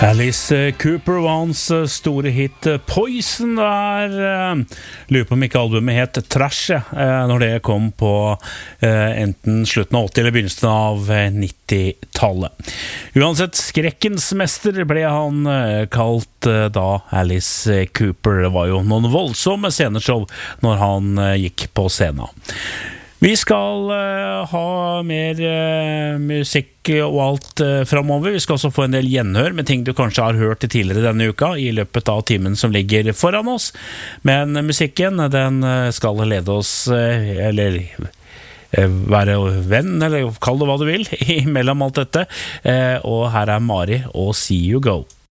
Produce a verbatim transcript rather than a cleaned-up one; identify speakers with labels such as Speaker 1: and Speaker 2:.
Speaker 1: Alice Cooper var hans store hit Poison der. Lurer på om ikke albumet het Trash når det kom på enten slutten av åtti eller begynnelsen av nitti-tallet. Uansett, skrekkens mester ble han kalt da Alice Cooper. Det var jo noen voldsomme sceneshow når han gikk på scenen. Vi skal uh, ha mer uh, musikk og alt uh, fremover. Vi skal også få en del gjenhør med ting du kanskje har hørt tidligere denne uka i løpet av timen som ligger foran oss. Men uh, musikken, den uh, skal lede oss, uh, eller uh, være venn, eller kall det hva du vil, mellom alt dette. Uh, og her er Mari og See You Go.